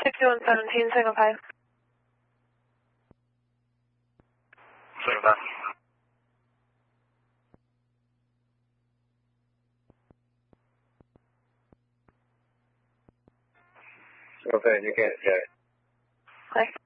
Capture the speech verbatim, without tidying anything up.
sixty-one seventeen, signal five. Signal five. Signal five, you can't, yeah. Click.